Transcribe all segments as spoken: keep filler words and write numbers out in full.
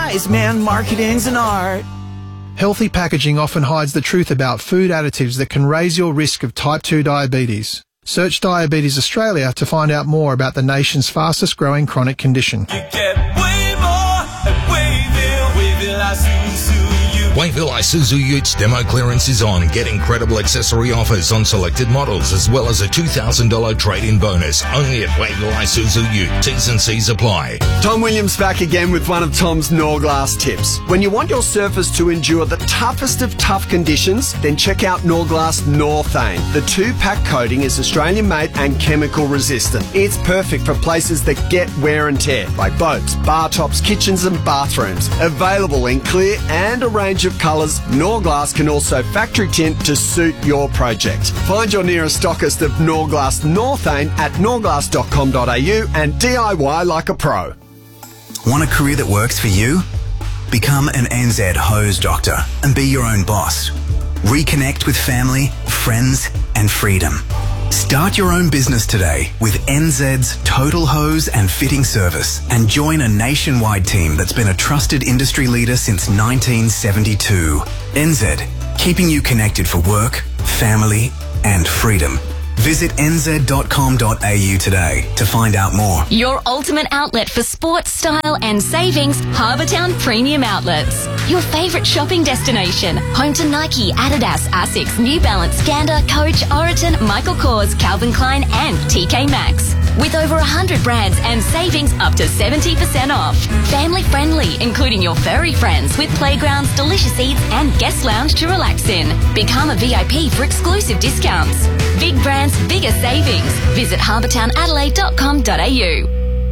wise man, marketing's an art. Healthy packaging often hides the truth about food additives that can raise your risk of type two diabetes. Search Diabetes Australia to find out more about the nation's fastest growing chronic condition. You get way more at Wayville, Wayville Isuzu. Wayville Isuzu Utes demo clearance is on. Get incredible accessory offers on selected models as well as a two thousand dollars trade-in bonus. Only at Wayville Isuzu Ute. T's and C's apply. Tom Williams back again with one of Tom's Norglass tips. When you want your surface to endure the toughest of tough conditions, then check out Norglass Northane. The two-pack coating is Australian made and chemical resistant. It's perfect for places that get wear and tear, like boats, bar tops, kitchens and bathrooms. Available in clear and a range of colours, Norglass can also factory tint to suit your project. Find your nearest stockist of Norglass Northane at norglass dot com dot a u and D I Y like a pro. Want a career that works for you? Become an N Z hose doctor and be your own boss. Reconnect with family, friends and freedom. Start your own business today with N Z's Total Hose and Fitting Service and join a nationwide team that's been a trusted industry leader since nineteen seventy-two. N Z, keeping you connected for work, family and freedom. Visit n z dot com dot a u today to find out more. Your ultimate outlet for sports, style and savings, Harbour Town Premium Outlets. Your favourite shopping destination. Home to Nike, Adidas, Asics, New Balance, Gander, Coach, Oroton, Michael Kors, Calvin Klein and T K Maxx. With over one hundred brands and savings up to seventy percent off. Family friendly, including your furry friends with playgrounds, delicious eats and guest lounge to relax in. Become a V I P for exclusive discounts. Big brands, bigger savings. Visit harbour town adelaide dot com dot a u.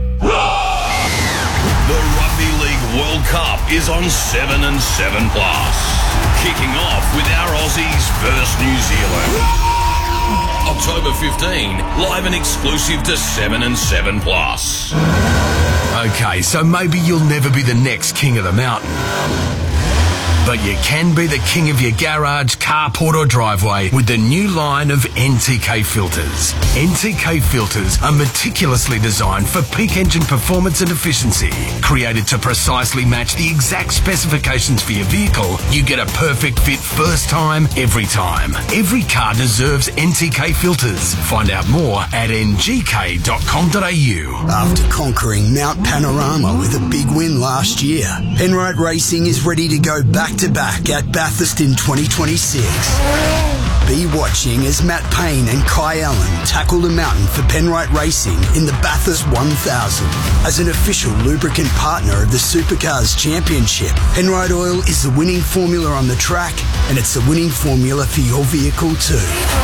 The Rugby League World Cup is on seven and seven plus. Kicking off with our Aussies versus New Zealand. October fifteenth, live and exclusive to seven and seven plus. Okay, so maybe you'll never be the next king of the mountain. But you can be the king of your garage, carport or driveway with the new line of N T K filters. N T K filters are meticulously designed for peak engine performance and efficiency. Created to precisely match the exact specifications for your vehicle, you get a perfect fit first time, every time. Every car deserves N T K filters. Find out more at n g k dot com dot a u. After conquering Mount Panorama with a big win last year, Penrite Racing is ready to go back to back at Bathurst in twenty twenty-six. Be watching as Matt Payne and Kai Allen tackle the mountain for Penrite Racing in the Bathurst one thousand. As an official lubricant partner of the Supercars Championship, Penrite Oil is the winning formula on the track, and it's the winning formula for your vehicle too.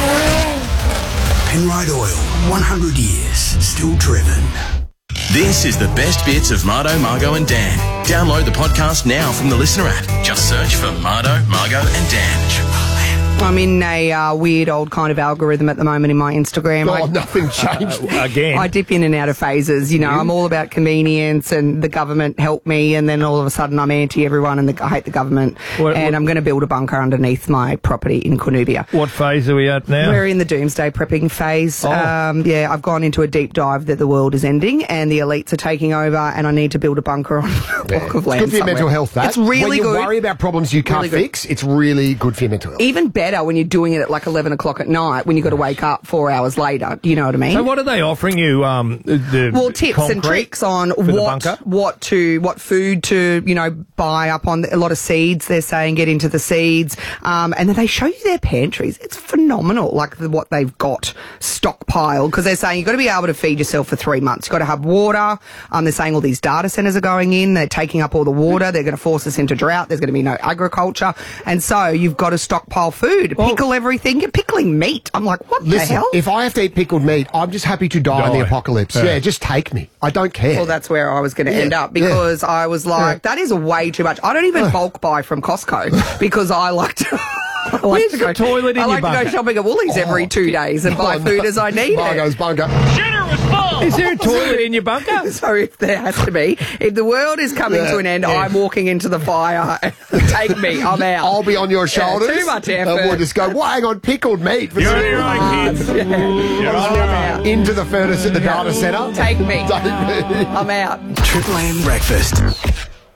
Penrite Oil, one hundred years, still driven. This is the best bits of Mardo, Margo and Dan. Download the podcast now from the Listener app. Just search for Mardo, Margo and Dan. I'm in a uh, weird old kind of algorithm at the moment in my Instagram. Oh, I, nothing changed. Uh, again. I dip in and out of phases. You know, mm. I'm all about convenience and the government help me, and then all of a sudden I'm anti everyone and the, I hate the government. What, and what, I'm going to build a bunker underneath my property in Cornubia. What phase are we at now? We're in the doomsday prepping phase. Oh. Um, yeah, I've gone into a deep dive that the world is ending and the elites are taking over, and I need to build a bunker on a block of land. It's good for your somewhere. mental health, that. It's really when you good. worry about problems you can't really fix, it's really good for your mental health. Even better when you're doing it at like eleven o'clock at night when you've got to wake up four hours later. Do you know what I mean? So what are they offering you? Um, the well, tips and tricks on what what to what food to you know buy up on. A lot of seeds. They're saying get into the seeds, um, and then they show you their pantries. It's phenomenal, like the, what they've got stockpiled, because they're saying you've got to be able to feed yourself for three months. You've got to have water. Um, they're saying all these data centres are going in. They're taking up all the water. They're going to force us into drought. There's going to be no agriculture, and so you've got to stockpile food, well, pickle everything. You're pickling meat. I'm like, what Listen, the hell? If I have to eat pickled meat, I'm just happy to die, die. in the apocalypse. Yeah. yeah, just take me. I don't care. Well, that's where I was going to yeah. end up, because yeah. I was like, yeah. that is way too much. I don't even bulk buy from Costco because I like to... I like Where's to the go, toilet in I your like bunker? to go shopping at Woolies oh. every two days and buy oh, food no. as I need Margo's it. bunker. Shitter was full. Is there a toilet in your bunker? So if there has to be, if the world is coming yeah, to an end, yeah. I'm walking into the fire. Take me, I'm out. I'll be on your shoulders. Yeah, too much effort. And we'll just go, well, hang on, pickled meat. For You're on your own, kids. Yeah. You're on your own. Into the furnace at the yeah. data centre. Take me. I'm out. Triple M Breakfast.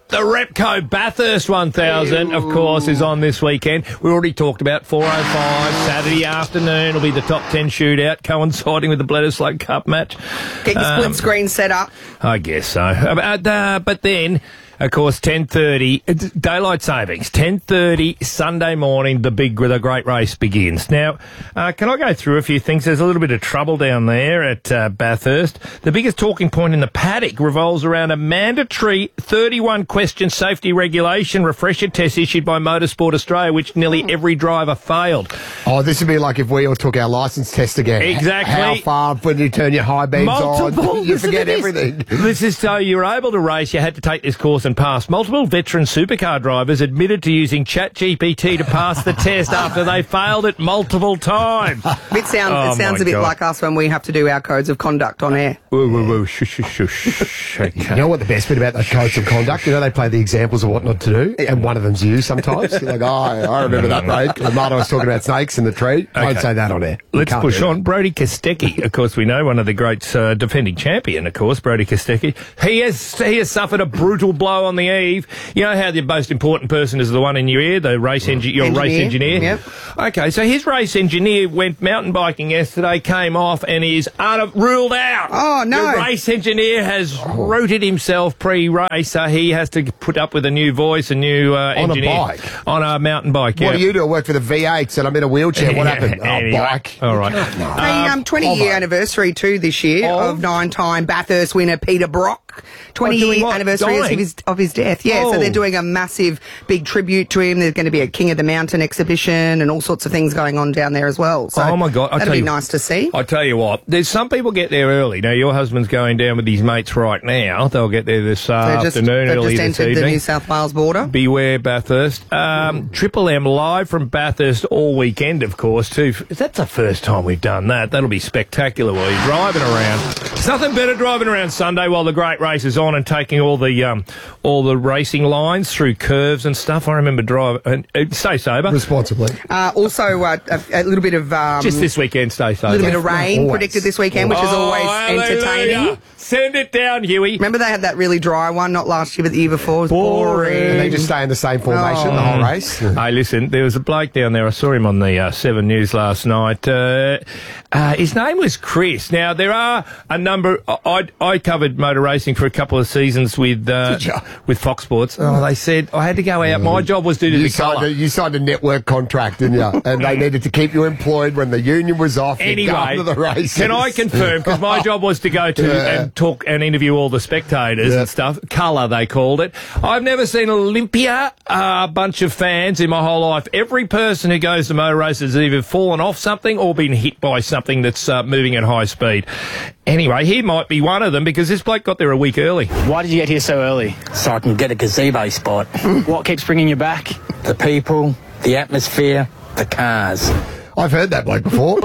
The Repco Bathurst one thousand, of course, is on this weekend. We already talked about four oh five, Saturday afternoon will be the top ten shootout, coinciding with the Bledisloe Cup match. Get your split Um, screen set up. I guess so. Uh, uh, but then, of course, ten thirty, daylight savings, ten thirty, Sunday morning, the big, the great race begins. Now, uh, can I go through a few things? There's a little bit of trouble down there at uh, Bathurst. The biggest talking point in the paddock revolves around a mandatory thirty-one question safety regulation refresher test issued by Motorsport Australia, which nearly every driver failed. Oh, this would be like if we all took our licence test again. Exactly. How far when you turn your high beams Multiple. on, you Listen forget to this. everything. This is so you were able to race, you had to take this course and pass. Multiple veteran supercar drivers admitted to using ChatGPT to pass the test after they failed it multiple times. It sounds, Oh, it sounds my a bit God. like us when we have to do our codes of conduct on air. Whoa, whoa, whoa, shush, shush, shush. Okay. You know what the best bit about those codes of conduct? You know, they play the examples of what not to do, and one of them's you sometimes. You're like, oh, I remember that, mate. And Marta was talking about snakes in the tree. I won't Okay. say that on air. You Let's can't push do on. Brody Kostecki, of course, we know, one of the greats, uh, defending champion, of course, Brody Kostecki. He has, he has suffered a brutal blow on the eve. You know how the most important person is the one in your ear, the race engi- your Engineer. race engineer? Yep. Okay, so his race engineer went mountain biking yesterday, came off, and is un- ruled out. Oh, no. The race engineer has rooted himself pre-race, so he has to put up with a new voice, a new uh, On a engineer. bike? On a mountain bike, yeah. What do you do? I work for the V eights and I'm in a wheelchair. What happened? Anyway. Oh, bike. All right. Hey, um, twenty-year anniversary too this year Of? of nine-time Bathurst winner Peter Brock. doing twenty-year what? anniversary of Dying? his, of his death. Yeah, Oh. so they're doing a massive, big tribute to him. There's going to be a King of the Mountain exhibition and all sorts of things going on down there as well. So Oh, my God. I that'd tell be you- nice to see. I tell you what, there's some people get there early. Now, your husband's going down with his mates right now. They'll get there this uh, They've just, afternoon, they've early just this entered the evening. New South Wales border. Beware Bathurst. Um, Triple M live from Bathurst all weekend, of course, too. That's the first time we've done that. That'll be spectacular while you're driving around. There's nothing better driving around Sunday while the great race is on and taking all the um, all the racing lines through curves and stuff. I remember driving. And, uh, stay sober. Responsibly. Uh, also, uh, a, a little bit of um, Just this weekend, stay a sober. little bit of rain Always. predicted this weekend, which is Oh, always hallelujah. entertaining. Send it down, Huey. Remember they had that really dry one, not last year, but the year before. It was Boring. boring. And they just stay in the same formation Oh. the whole race. Hey, listen, there was a bloke down there. I saw him on the uh, Seven News last night. Uh, uh, his name was Chris. Now, there are a number... I, I, I covered motor racing for a couple of seasons with uh, with Fox Sports. Oh, they said I had to go out. My job was to do You the signed, colour. a, you signed a network contract, didn't you? And they needed to keep you employed when the union was off. You'd go Anyway, to the races. can I confirm, because my job was to go to Yeah. and talk and interview all the spectators Yeah. and stuff, colour they called it. I've never seen Olympia, a uh, bunch of fans in my whole life. Every person who goes to motor races has either fallen off something or been hit by something that's uh, moving at high speed. Anyway, he might be one of them because this bloke got there a week early. Why did you get here so early? So I can get a gazebo spot. What keeps bringing you back? The people, the atmosphere, the cars. I've heard that bloke before.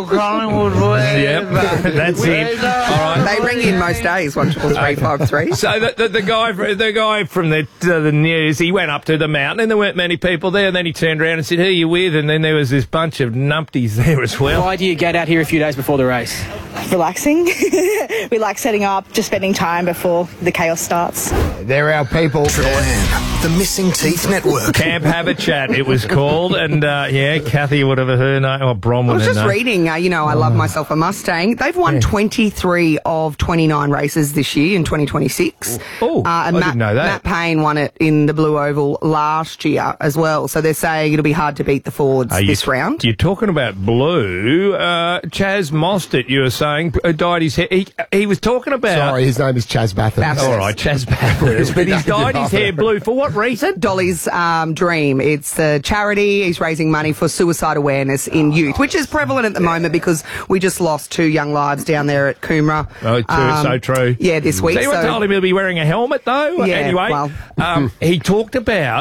Yep, that's it. All right. They ring in most days, one triple three five three. So the, the, the guy, the guy from the uh, the news, he went up to the mountain, and there weren't many people there. And then he turned around and said, "Who are you with?" And then there was this bunch of numpties there as well. Why do you get out here a few days before the race? Relaxing. We like setting up, just spending time before the chaos starts. They're our people. Triple M, the Missing Teeth Network. Camp Have a Chat, it was called, and uh, yeah, Kathy, whatever her name, or Brom, I was her just name. reading, uh, you know, I love myself a Mustang. They've won twenty-three of twenty-nine races this year in twenty twenty-six. Oh, uh, and I Matt, didn't know that. Matt Payne won it in the Blue Oval last year as well. So they're saying it'll be hard to beat the Fords Are you- this round. You're talking about blue. Uh, Chaz Mostert, you were saying, uh, dyed his hair. He, he was talking about... Sorry, his name is Chaz Bathurst. Bathurst. All right, Chaz Bathurst. But he's dyed his hair blue. For what reason? Dolly's um, Dream. It's a charity. He's raising money for suicide awareness in youth, which is prevalent at the moment because we just lost two young lives down there at Coomera. Oh, true, Um, so true. Yeah, this week. So anyone so- told him he'll be wearing a helmet, though? Yeah, anyway, well. um, he talked about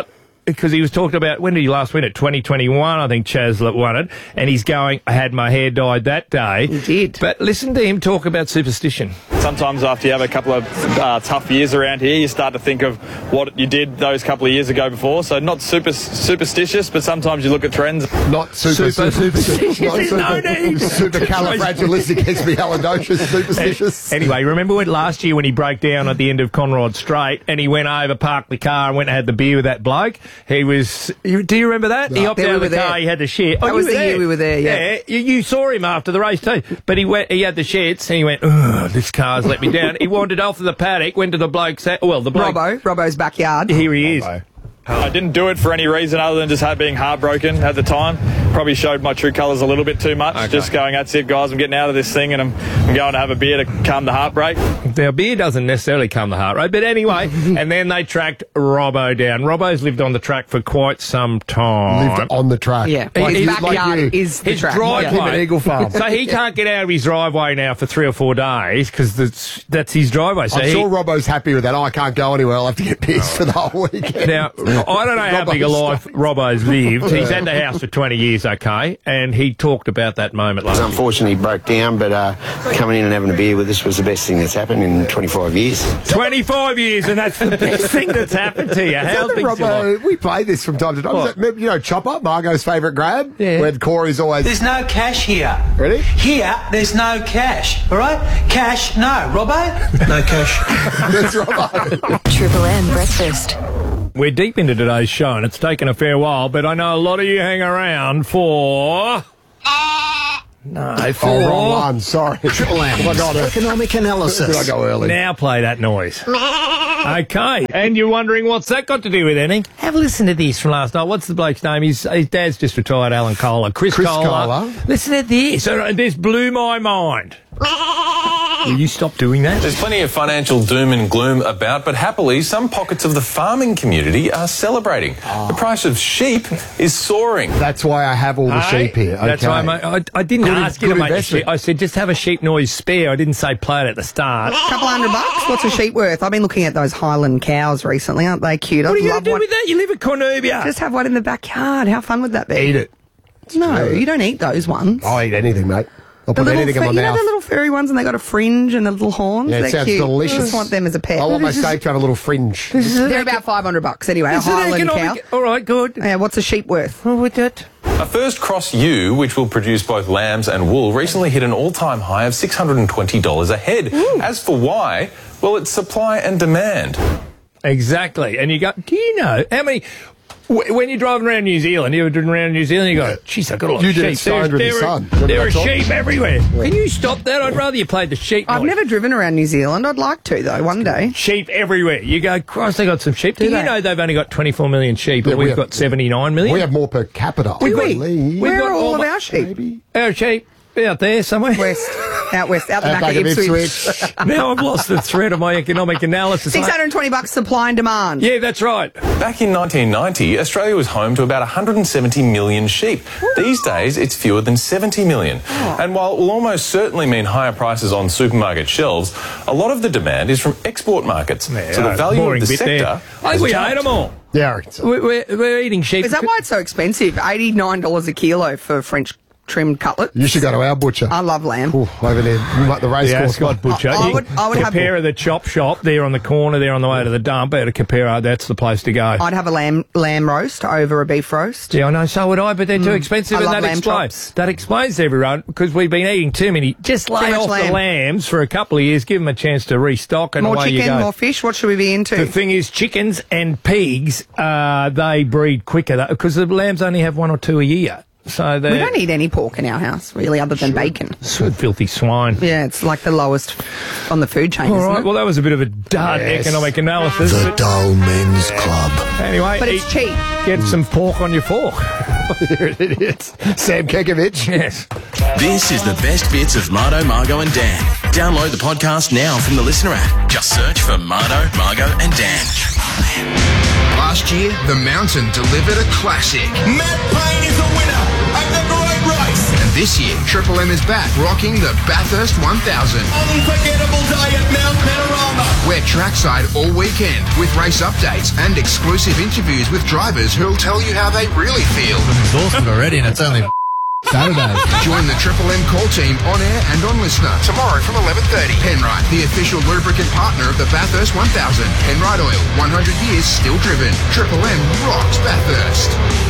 because he was talking about, when did he last win it? twenty twenty-one, I think Chaz won it. And he's going, I had my hair dyed that day. He did. But listen to him talk about superstition. Sometimes after you have a couple of uh, tough years around here, you start to think of what you did those couple of years ago before. So not super superstitious, but sometimes you look at trends. Not super, Super superstitious. Not There's no need. Supercalifragilisticexpialidocious superstitious. Anyway, remember when last year when he broke down at the end of Conrod Strait and he went over, parked the car and went and had the beer with that bloke? He was... You, do you remember that? No. He hopped Yeah, out we of the were car, there. he had the shit. That oh, was you were the there. year we were there, yeah. you, you saw him after the race too. But he went. He had the shits and he went, ugh, this car's let me down. He wandered off to the paddock, went to the bloke's... Well, the bloke... Robbo, Robbo's backyard. Here he is. I didn't do it for any reason other than just had being heartbroken at the time. Probably showed my true colours a little bit too much. Okay. Just going, that's it, guys. I'm getting out of this thing and I'm, I'm going to have a beer to calm the heartbreak. Now, beer doesn't necessarily calm the heart rate, but anyway, and then they tracked Robbo down. Robbo's lived on the track for quite some time. Lived on the track. Yeah. He- Well, his he's backyard like you. is the His track. driveway. Him at Eagle Farm. So he can't get out of his driveway now for three or four days because that's, that's his driveway. So I'm he, sure Robbo's happy with that. Oh, I can't go anywhere. I'll have to get pissed for the whole weekend. Now, I don't know how big a life Robbo's lived. He's had the house for twenty years, okay, and he talked about that moment last year. Unfortunately, broke down, but uh, coming in and having a beer with us was the best thing that's happened in twenty-five years. twenty-five years, and that's the best thing that's happened to you. How Is that the big's your life? Robbo, we play this from time to time. Is What? that, you know, Chopper, Margot's favourite grab? Yeah. Where Corey's always... There's no cash here. Ready? Here, there's no cash. All right? Cash, no. Robbo? No cash. That's Robbo. Triple M breakfast. We're deep into today's show, and it's taken a fair while, but I know a lot of you hang around for... No, for... Oh, wrong one. Sorry. Triple M. Oh, my God. Economic analysis. Did I go early? Now play that noise. Okay. And you're wondering what's that got to do with anything? Have a listen to this from last night. What's the bloke's name? His, his dad's just retired, Alan Kohler. Chris, Chris Kohler. Kohler. Listen to this. Uh, This blew my mind. Will you stop doing that? There's plenty of financial doom and gloom about, but happily, some pockets of the farming community are celebrating. Oh. The price of sheep is soaring. That's why I have all the Hey, sheep here. Okay. That's why, mate. I, I didn't Good- ask you to good make the investment. sheep. I said just have a sheep noise spare. I didn't say play it at the start. Couple hundred bucks? What's a sheep worth? I've been looking at those Highland cows recently. Aren't they cute? What are I'd you going love to do one. with that? You live at Cornubia. Just have one in the backyard. How fun would that be? Eat it. No, you don't eat those ones. I'll eat anything, mate. I'll The put little, anything in fur- my you know mouth. the little furry ones, and they got a fringe and the little horns. Yeah, it They're sounds cute. delicious. I just want them as a pet. I want my steak to have a little fringe. They're about five hundred bucks anyway. A Is it Highland cow. economic? All right, good. Yeah, what's a sheep worth? Well, with that. A first cross ewe, which will produce both lambs and wool, recently hit an all-time high of six hundred twenty dollars a head. As for why, well, it's supply and demand. Exactly. And you go, do you know how many... w- When you're driving around New Zealand, you're driving around New Zealand, you go, geez, I've got a lot You of did it sheep. There, Sandra the there, Sun. are, Remember there that are song? sheep everywhere. Can you stop that? I'd rather you played the sheep I've noise. never driven around New Zealand. I'd like to, though, one day. Sheep everywhere. You go, Christ, they got some sheep. Do, Do you they? know they've only got twenty-four million sheep, Yeah, and we we've have- got seventy-nine million? We have more per capita. We've I got- believe. Where got are all all of my- our sheep? Maybe. Our sheep out there somewhere. West. Out west. Out the Out back of back of Ipswich. Ipswich. Now I've lost the thread of my economic analysis. six hundred twenty bucks supply and demand. Yeah, that's right. Back in nineteen ninety, Australia was home to about one hundred seventy million sheep. These days, it's fewer than seventy million. And while it will almost certainly mean higher prices on supermarket shelves, a lot of the demand is from export markets. so the value of boring the bit sector... there. I has think we jumped. hate them all. Yeah, I reckon so. We- We're, we're eating sheep. Is that why it's so expensive? eighty-nine dollars a kilo for French trimmed cutlet. You should go to our butcher. I love lamb. Ooh, over there, like the race The course. Ascot Butcher. I- I You would- I would have- Capera, the chop shop there on the corner, there on the way to the dump. Out of Capera, that's the place to go. I'd have a lamb lamb roast over a beef roast. Yeah, I know, so would I, but they're too Mm. expensive, I and love that lamb explains. chops. That explains to everyone because we've been eating too many. Just Too lay much off lamb. the lambs for a couple of years, give them a chance to restock, and More away you chicken, go. more fish. What should we be into? The thing is, chickens and pigs, uh, they breed quicker because the lambs only have one or two a year. So we they don't eat any pork in our house, really, other than bacon. filthy swine. Yeah, it's like the lowest on the food chain, All isn't right, it? well, that was a bit of a dud Yes. economic analysis. The but Dull Men's Club. anyway, But it's eat- cheap. Get some pork on your fork. Here it is. Sam Kekovich. Yes. This is the best bits of Mardo, Margo and Dan. Download the podcast now from the Listener app. Just search for Mardo, Margo and Dan. Last year, the Mountain delivered a classic. Matt Payne is the winner of the great race. And this year, Triple M is back, rocking the Bathurst one thousand. Unforgettable day at Mount Panorama. We're trackside all weekend with race updates and exclusive interviews with drivers who'll tell you how they really feel. I'm exhausted already and it's only Saturday. Join the Triple M call team on air and on Listener tomorrow from eleven thirty. Penrite, the official lubricant partner of the Bathurst one thousand. Penrite Oil, one hundred years still driven. Triple M rocks Bathurst.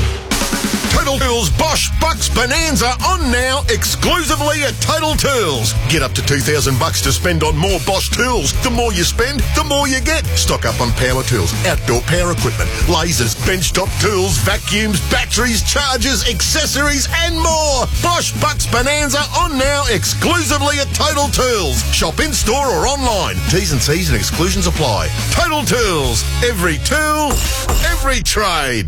Total Tools Bosch Bucks Bonanza on now, exclusively at Total Tools. Get up to two thousand bucks to spend on more Bosch tools. The more you spend, the more you get. Stock up on power tools, outdoor power equipment, lasers, benchtop tools, vacuums, batteries, chargers, accessories and more. Bosch Bucks Bonanza on now, exclusively at Total Tools. Shop in store or online. T's and C's and exclusions apply. Total Tools. Every tool, every trade.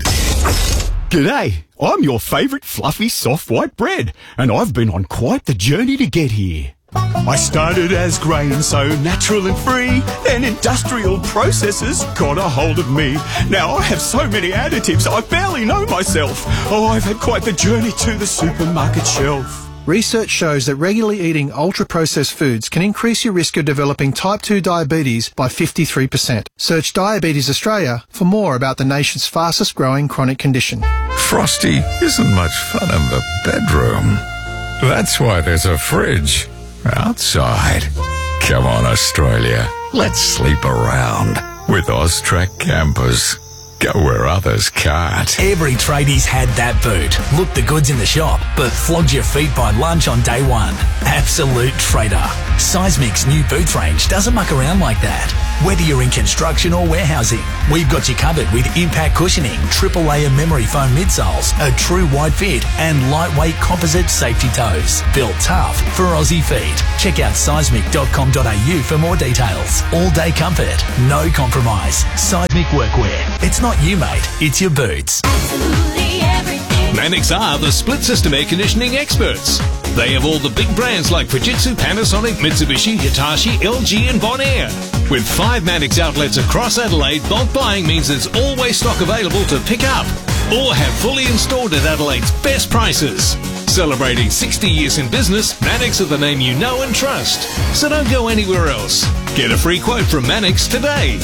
G'day, I'm your favourite fluffy soft white bread, and I've been on quite the journey to get here. I started as grain so natural and free, then industrial processes got a hold of me. Now I have so many additives I barely know myself. Oh, I've had quite the journey to the supermarket shelf. Research shows that regularly eating ultra-processed foods can increase your risk of developing type two diabetes by fifty-three percent. Search Diabetes Australia for more about the nation's fastest growing chronic condition. Frosty isn't much fun in the bedroom. That's why there's a fridge outside. Come on, Australia. Let's sleep around with Austrac campers. Go where others can't. Every tradie's had that boot. Looked the goods in the shop, but flogged your feet by lunch on day one. Absolute trader. Seismic's new boots range doesn't muck around like that. Whether you're in construction or warehousing, we've got you covered with impact cushioning, triple layer memory foam midsoles, a true wide fit, and lightweight composite safety toes. Built tough for Aussie feet. Check out seismic dot com dot a u for more details. All day comfort, no compromise. Seismic workwear. It's not you, mate. It's your boots. Mannix are the split system air conditioning experts. They have all the big brands like Fujitsu, Panasonic, Mitsubishi, Hitachi, L G and Bonaire. With five Mannix outlets across Adelaide, bulk buying means there's always stock available to pick up or have fully installed at Adelaide's best prices. Celebrating sixty years in business, Mannix are the name you know and trust. So don't go anywhere else. Get a free quote from Mannix today.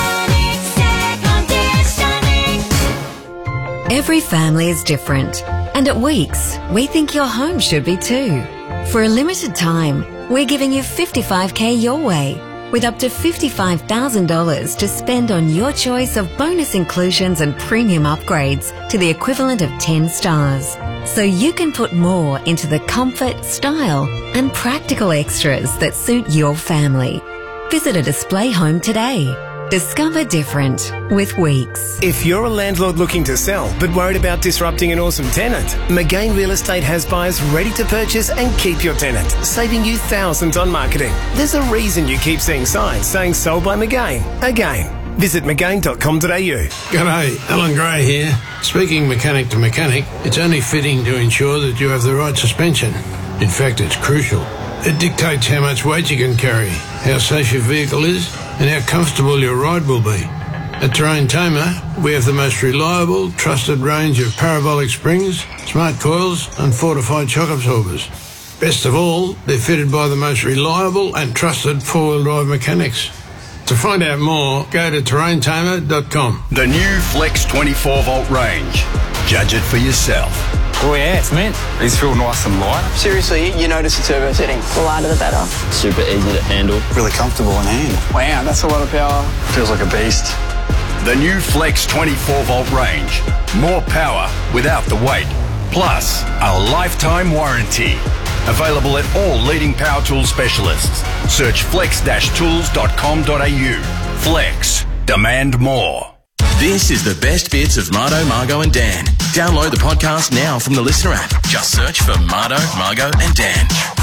Every family is different, and at Weeks, we think your home should be too. For a limited time, we're giving you fifty-five K your way, with up to fifty-five thousand dollars to spend on your choice of bonus inclusions and premium upgrades to the equivalent of ten stars. So you can put more into the comfort, style, and practical extras that suit your family. Visit a display home today. Discover different with Weeks. If you're a landlord looking to sell but worried about disrupting an awesome tenant, McGain Real Estate has buyers ready to purchase and keep your tenant, saving you thousands on marketing. There's a reason you keep seeing signs saying sold by McGain. Again. Visit mcgain dot com dot a u. G'day, Alan Gray here. Speaking mechanic to mechanic, it's only fitting to ensure that you have the right suspension. In fact, it's crucial. It dictates how much weight you can carry, how safe your vehicle is, and how comfortable your ride will be. At Terrain Tamer, we have the most reliable, trusted range of parabolic springs, smart coils, and fortified shock absorbers. Best of all, they're fitted by the most reliable and trusted four-wheel drive mechanics. To find out more, go to terrain tamer dot com. The new Flex twenty-four volt range. Judge it for yourself. Oh yeah, it's mint. These feel nice and light. Seriously, you notice the turbo setting. The lighter the better. Super easy to handle. Really comfortable in hand. Wow, that's a lot of power. Feels like a beast. The new Flex twenty-four volt range. More power without the weight. Plus, a lifetime warranty. Available at all leading power tool specialists. Search flex tools dot com dot a u. Flex. Demand more. This is the best bits of Mardo, Margo and Dan. Download the podcast now from the Listener app. Just search for Mardo, Margo and Dan.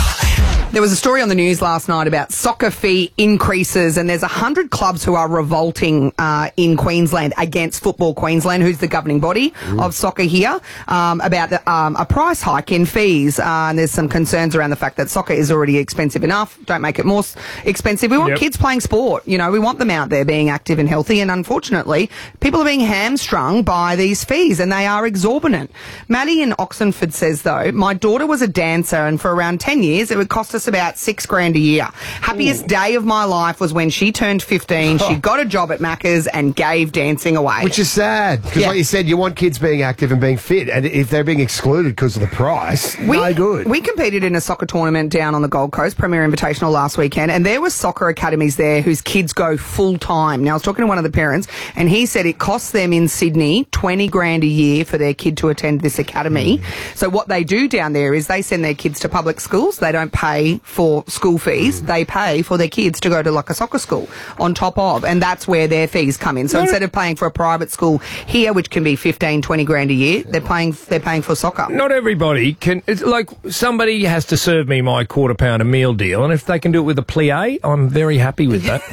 There was a story on the news last night about soccer fee increases, and there's one hundred clubs who are revolting uh, in Queensland against Football Queensland, who's the governing body Ooh. of soccer here, um, about the, um, a price hike in fees. Uh, and there's some concerns around the fact that soccer is already expensive enough. Don't make it more s- expensive. We want yep. kids playing sport. You know, we want them out there being active and healthy, and unfortunately, people are being hamstrung by these fees, and they are exorbitant. Maddie in Oxenford says, though, my daughter was a dancer, and for around ten years, it would cost us us about six grand a year. Happiest day of my life was when she turned fifteen. She got a job at Macca's and gave dancing away. Which is sad, because Yeah. like you said, you want kids being active and being fit, and if they're being excluded because of the price, We, no good. we competed in a soccer tournament down on the Gold Coast, Premier Invitational last weekend, and there were soccer academies there whose kids go full time. Now, I was talking to one of the parents, and he said it costs them in Sydney twenty grand a year for their kid to attend this academy. So what they do down there is they send their kids to public schools. They don't pay for school fees. They pay for their kids to go to like a soccer school on top of, and that's where their fees come in. So instead of paying for a private school here, which can be fifteen, twenty grand a year, they're paying they're paying for soccer. Not everybody can. It's like somebody has to serve me my quarter pounder meal deal, and if they can do it with a plie, I'm very happy with that.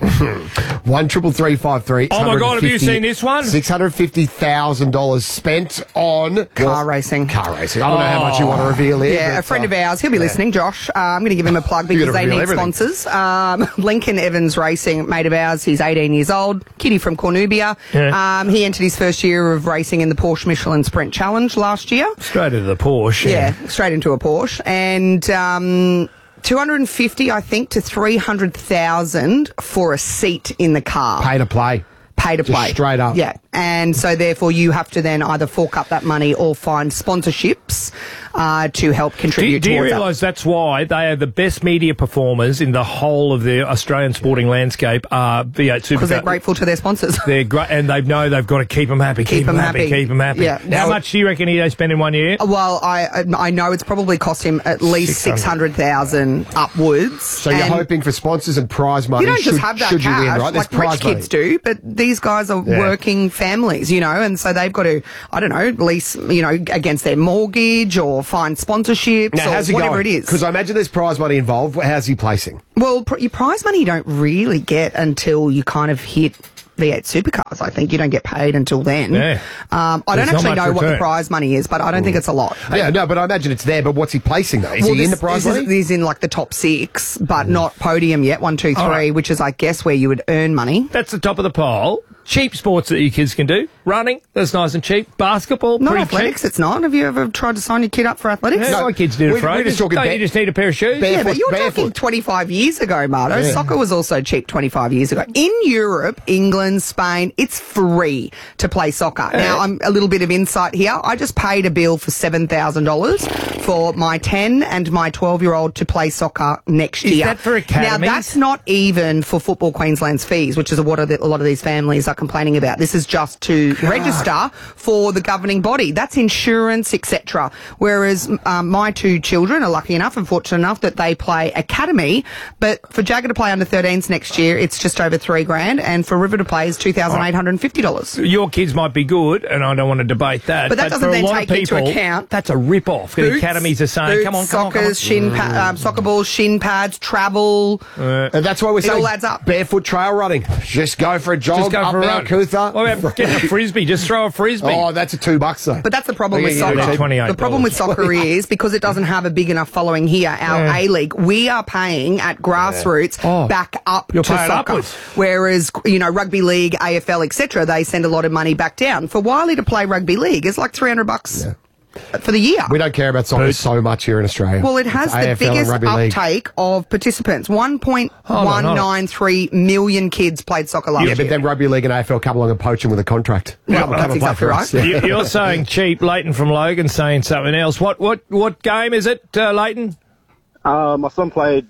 One triple three five three. Oh my God, have you seen this one? Six hundred fifty thousand dollars spent on Car racing. Car racing. I don't know how much you want to reveal here. Yeah, but, a friend uh, of ours, he'll be yeah. listening, Josh. Uh, I'm going to give him a plug You because gotta they reveal need everything. sponsors. Um, Lincoln Evans Racing, mate of ours, he's eighteen years old, kitty from Cornubia. Yeah. Um, he entered his first year of racing in the Porsche Michelin Sprint Challenge last year. Straight into the Porsche. Yeah, straight into a Porsche. And um, two hundred fifty, I think, to three hundred thousand for a seat in the car. Pay to play. Pay to Just play. straight up. Yeah. And so therefore you have to then either fork up that money or find sponsorships uh, to help Do, contribute do you towards that. realise that's why they are the best media performers in the whole of the Australian sporting landscape are V eight Supercar? Because they're grateful to their sponsors. They're great, and they know they've got to keep them happy, keep, Keep them 'em happy, happy. keep them happy. Yeah. How Now- much do you reckon they spend in one year? Well, I I know it's probably cost him at least six hundred thousand upwards. So you're And hoping for sponsors and prize money. you don't just should, have that should cash you win, right? There's like rich prize money. kids do, but these guys are Yeah. working families, you know, and so they've got to, I don't know, lease, you know, against their mortgage or find sponsorships Now, or how's he whatever going? it is. Because I imagine there's prize money involved. How's he placing? Well, pr- your prize money you don't really get until you kind of hit V eight Supercars. I think you don't get paid until then. Yeah. Um, I There's don't not actually much know what the return. prize money is, but I don't think it's a lot. Yeah, no, but I imagine it's there. But what's he placing though? Is Well, he in this- the prize this money? is- He's in like the top six, but not podium yet. One, two, three, All right. which is, I guess, where you would earn money. That's the top of the pile. Cheap sports that your kids can do. Running, that's nice and cheap. Basketball, Not pretty athletics, cheap. it's not. Have you ever tried to sign your kid up for athletics? Yeah, my kids do it we- for we're ages. just talking Don't ba- you just need a pair of shoes? Yeah, but you're barefoot. talking twenty-five years ago, Marto. Yeah. Soccer was also cheap twenty-five years ago. In Europe, England, Spain, it's free to play soccer. Now, I'm a little bit of insight here. I just paid a bill for seven thousand dollars for my ten and my twelve-year-old to play soccer next Is year. that for Now, academies? that's not even for Football Queensland's fees, which is what a lot of these families are complaining about. This is just to register for the governing body. That's insurance, et cetera. Whereas um, my two children are lucky enough and fortunate enough that they play academy. But for Jagger to play under thirteens next year, it's just over three grand, and for River to play is two thousand eight hundred and fifty dollars. Your kids might be good, and I don't want to debate that. But that doesn't for a then lot take of into people, account that's a rip-off. The Boots, academies are saying, boots, come on, come on, come on. soccers, shin pa- um, soccer balls, shin pads, travel. And that's why we're It saying all adds up. barefoot trail running. Just go for a jog Just go up for a Mount run. Cootha. What about getting a frisbee? Just throw a frisbee. Oh, that's a two bucks though. But that's the problem with Yeah, yeah, soccer. yeah, twenty-eight The problem with soccer is because it doesn't have a big enough following here, our Yeah. A-League, we are paying at grassroots Oh, back up you're to paying soccer. upwards. Whereas, you know, rugby league, A F L, et cetera, they send a lot of money back down. For Wiley to play rugby league, it's like three hundred bucks for the year. We don't care about soccer so much here in Australia. Well, it has It's the A F L and biggest rugby league. uptake of participants. one point Hold on, one hold on. nine three million kids played soccer last Yeah, year. but then rugby league and A F L come along and poach him with a contract. Yeah, Come well, and that's play exactly for right. us. Yeah. You- You're saying cheap. Leighton from Logan saying something else. What what what game is it, uh, Leighton? Uh, my son played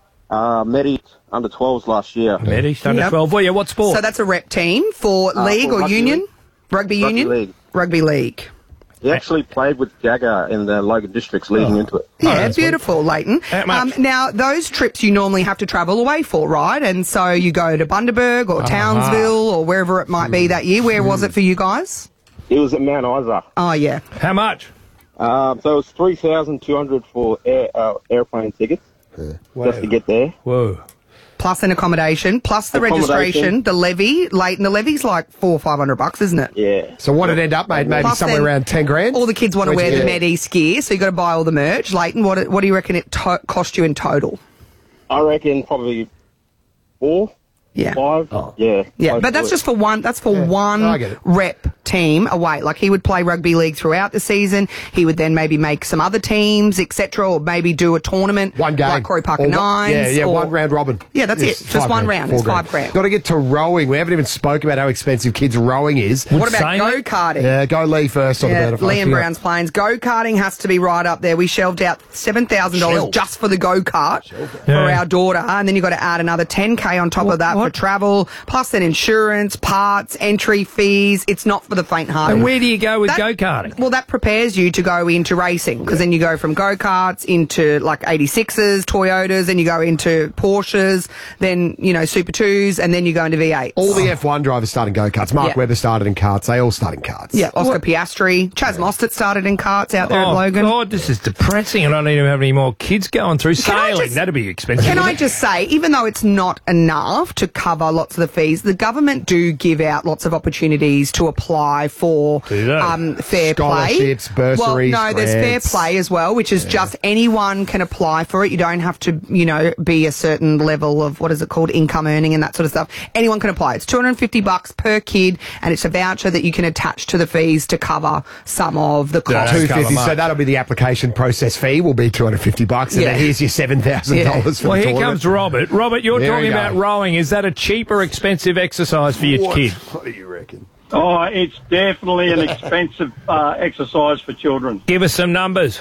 uh, Medi under twelves last year. Medi, under Yep. twelve. Well, yeah, what sport? So that's a rep team for Uh, league for or rugby union? league. Rugby, Rugby union? league. Rugby league. He actually played with Jagger in the Logan districts leading into it. Yeah, beautiful, Leighton. How much? Um, now, those trips you normally have to travel away for, right? And so you go to Bundaberg or Townsville or wherever it might be that year. Where was it for you guys? He was at Mount Isa. Oh, yeah. How much? Um, so it was three thousand two hundred for air, uh, airplane tickets just to get there. Whoa. Plus an accommodation, plus the Accommodation. registration, the levy. Leighton, the levy's like four or five hundred bucks, isn't it? Yeah. So what did it end up, mate? Maybe Plus somewhere then around ten grand? All the kids want to Where'd wear you the get it? Medis gear, so you got to buy all the merch. Leighton, what, what do you reckon it to- cost you in total? I reckon probably four, Yeah. five. Yeah. Yeah, close but to that's it. just for one. That's for I one get it. rep team away. Like he would play rugby league throughout the season. He would then maybe make some other teams, et cetera, or maybe do a tournament. One game. Like Corey Parker Or one- Nines. Yeah, yeah, or- one round robin. Yeah, that's Yes, it. Just five one grand, round. four It's five grand. Got to get to rowing. We haven't even spoken about how expensive kids' rowing is. What about go-karting? Yeah, go Lee first on Yeah, the better Liam Brown's Plains. Go-karting has to be right up there. We shelved out seven thousand dollars Shelved. just for the go-kart for Yeah. our daughter. And then you've got to add another ten K on top of that for travel, plus then insurance, parts, entry fees. It's not for the faint-hearted. And where do you go with That- go-karting? Well, that prepares you to go into racing because then you go from go-karts into like eighty-sixes, Toyotas, then you go into Porsches, then, you know, Super twos, and then you go into V eights. All the F one drivers start in go-karts. Mark Yeah. Webber started in karts. They all start in karts. Yeah, Oscar Piastri. Chaz Mostert started in karts out there oh, at Logan. God, this is depressing. I don't even have any more kids going through Can I sailing. just- That'd be expensive. Can I wouldn't it? just say, even though it's not enough to cover lots of the fees, the government do give out lots of opportunities to apply for Do they? um, fair Scholarships, play. bursaries, Well, no, there's fair grants. play as well, which is just anyone can apply for it. You don't have to, you know, be a certain level of, what is it called, income earning and that sort of stuff. Anyone can apply. It's two hundred fifty bucks per kid, and it's a voucher that you can attach to the fees to cover some of the costs. two fifty. So that'll be the application process fee. Will be two hundred fifty bucks, and Yeah. then here's your seven thousand dollars for Well, the here tournament. comes Robert. Robert, you're There we talking go. about rowing. Is that a cheap or expensive exercise for your What? kid? What do you reckon? Oh, it's definitely an expensive uh, exercise for children. Give us some numbers.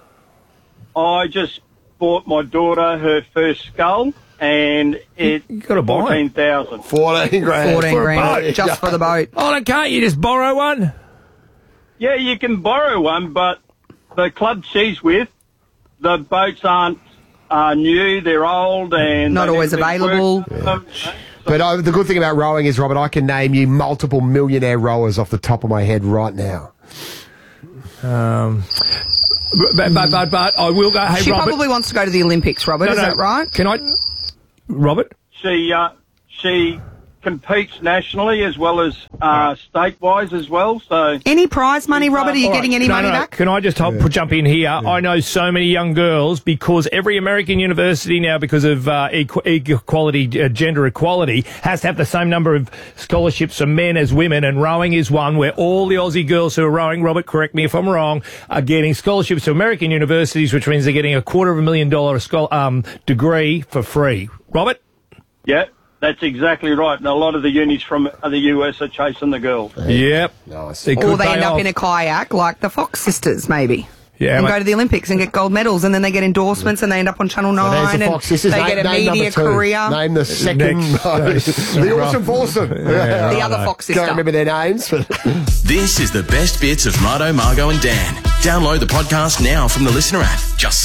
I just bought my daughter her first scull, and it's gotta buy it. fourteen thousand. Fourteen grand. fourteen for a grand boat. just for the boat. Oh, and can't you just borrow one? Yeah, you can borrow one, but the club she's with, the boats aren't uh, new; they're old and Not they always haven't been available. worked on them, you know. But uh, the good thing about rowing is, Robert, I can name you multiple millionaire rowers off the top of my head right now. Um, but, but, but, but I will go. Hey, She Robert. probably wants to go to the Olympics, Robert. No, is no. that right? Can I, Robert? She uh, she competes nationally as well as uh, state-wise as well. So Any prize money, Robert? Are you All getting any No, money no, no. back? Can I just help jump in here? I know so many young girls because every American university now, because of uh, equ- equality, uh, gender equality, has to have the same number of scholarships for men as women, and rowing is one where all the Aussie girls who are rowing, Robert, correct me if I'm wrong, are getting scholarships to American universities, which means they're getting a quarter of a million dollar schol- um, degree for free. Robert? yeah, that's exactly right. And a lot of the unis from the U S are chasing the girls. Yep. Nice. It Or could they pay end up off. in a kayak like the Fox sisters, maybe. Yeah, and mate. go to the Olympics and get gold medals, and then they get endorsements, and they end up on Channel So Nine, there's the and Fox sisters. they name, get a name media number two. career. Name the second. Next. the awesome foursome. Yeah, the I other know. Fox sister. Can't remember their names. But This is the best bits of Mardo, Margo and Dan. Download the podcast now from the Listener app. Just